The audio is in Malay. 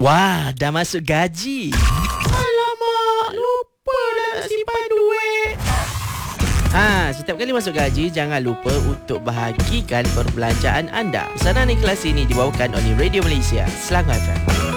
Wah, dah masuk gaji. Alamak, lupa nak simpan duit. Setiap kali masuk gaji, jangan lupa untuk bahagikan perbelanjaan anda. Pesanan ikhlas ini dibawakan oleh Radio Malaysia, Selangor FM.